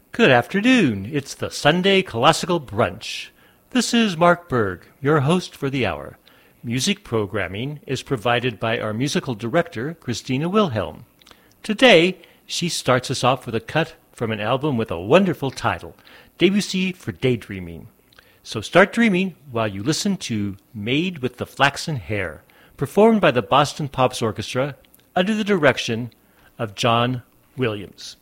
Good afternoon. It's the Sunday Classical Brunch. This is Mark Berg, your host for the hour. Music programming is provided by our musical director, Christina Wilhelm. Today, she starts us off with a cut from an album with a wonderful title, Debussy for Daydreaming. So start dreaming while you listen to Maid with the Flaxen Hair, performed by the Boston Pops Orchestra under the direction of John Williams.